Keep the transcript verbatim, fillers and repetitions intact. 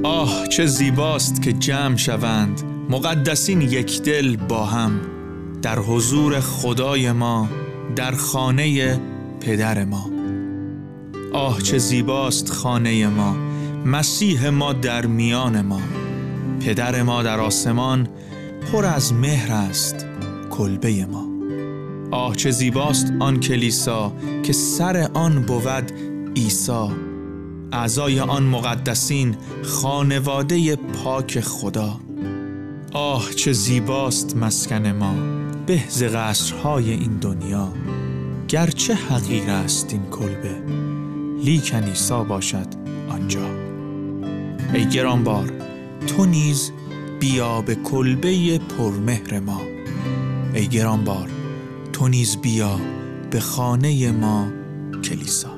آه چه زیباست که جمع شوند مقدسین یک دل با هم، در حضور خدای ما، در خانه پدر ما. آه چه زیباست خانه ما، مسیح ما در میان ما. پدر ما در آسمان پر از مهر است کلبه ما. آه چه زیباست آن کلیسا که سر آن بود عیسی، اعضای آن مقدسین خانواده پاک خدا. آه چه زیباست مسکن ما به ز قصرهای این دنیا، گرچه حقیر است این کلبه لیکن عیسی باشد آنجا. ای گرانبار تو نیز بیا به کلبه پرمهر ما، ای گرانبار تو نیز بیا به خانه ما کلیسا.